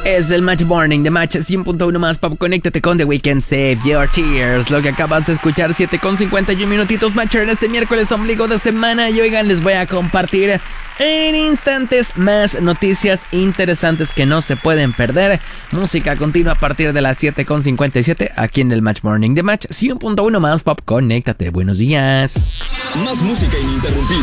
Es el Match Morning de Match 100.1 más pop. Conéctate con The Weeknd, Save Your Tears. Lo que acabas de escuchar, 7:51 minutitos, Matcher, en este miércoles ombligo de semana. Y oigan, les voy a compartir en instantes más noticias interesantes que no se pueden perder. Música continua a partir de las 7:57 aquí en el Match Morning de Match 100.1 más pop. Conéctate, buenos días. Más música ininterrumpida.